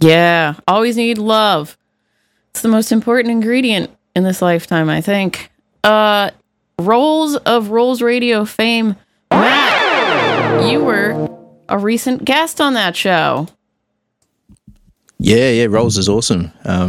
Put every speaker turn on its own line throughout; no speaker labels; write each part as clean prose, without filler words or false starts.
Yeah, always need love. It's the most important ingredient in this lifetime, I think. Rolls of Rolls Radio fame. Matt, you were a recent guest on that show.
Yeah, Rolls is awesome.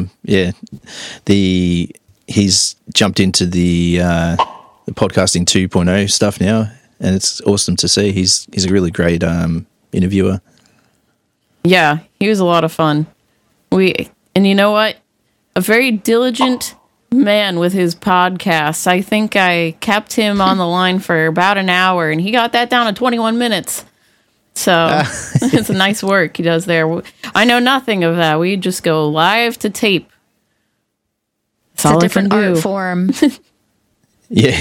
He's jumped into the podcasting 2.0 stuff now, and it's awesome to see. He's a really great interviewer.
Yeah, he was a lot of fun. And you know what? A very diligent man with his podcasts. I think I kept him on the line for about an hour, and he got that down to 21 minutes. So it's a nice work he does there. I know nothing of that. We just go live to tape.
It's a different art form.
Yeah.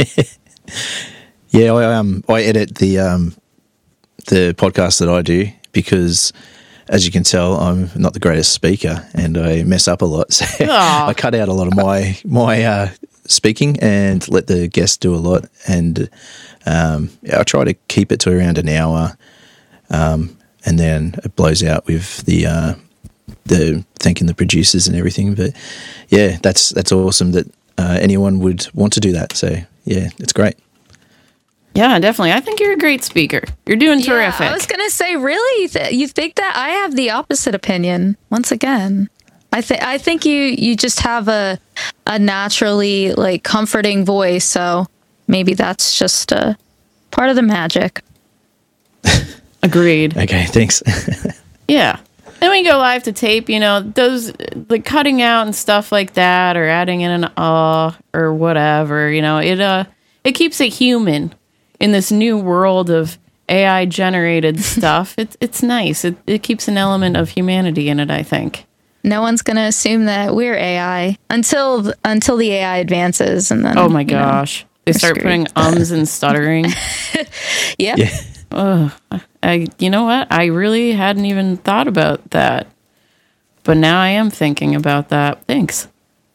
I edit the podcast that I do because, as you can tell, I'm not the greatest speaker and I mess up a lot. So I cut out a lot of my speaking and let the guests do a lot. And I try to keep it to around an hour, and then it blows out with the thanking the producers and everything. But yeah, that's awesome that anyone would want to do that. So yeah, it's great.
Yeah, definitely. I think you're a great speaker. You're doing terrific.
I was going to say, really? You think that? I have the opposite opinion. Once again, I think you just have a naturally comforting voice. So maybe that's just a part of the magic.
Agreed.
Okay, thanks.
Yeah. Then we go live to tape, those, cutting out and stuff like that, or adding in an or whatever, it keeps it human in this new world of AI generated stuff. It's nice. It keeps an element of humanity in it, I think.
No one's going to assume that we're AI until the AI advances, and then
oh my gosh, they start putting ums and stuttering.
Yep.
Yeah. You know what? I really hadn't even thought about that, but now I am thinking about that. Thanks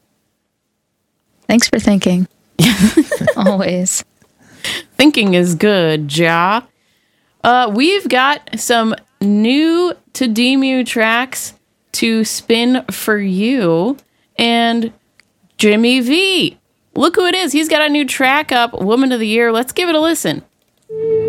for thinking. Always.
Thinking is good, Ja. We've got some new to Demu tracks to spin for you, and Jimmy V. Look who it is. He's got a new track up, Woman of the Year. Let's give it a listen.